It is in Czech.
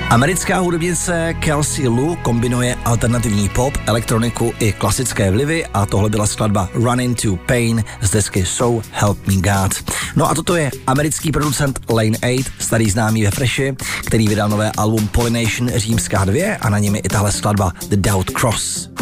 Americká hudebnice Kelsey Lu kombinuje alternativní pop, elektroniku i klasické vlivy a tohle byla skladba Run Into Pain z desky So Help Me God. No a toto je americký producent Lane 8, starý známý ve Freshi, který vydal nové album Pollination Římská 2 a na něm je i tahle skladba The Doubt Cross.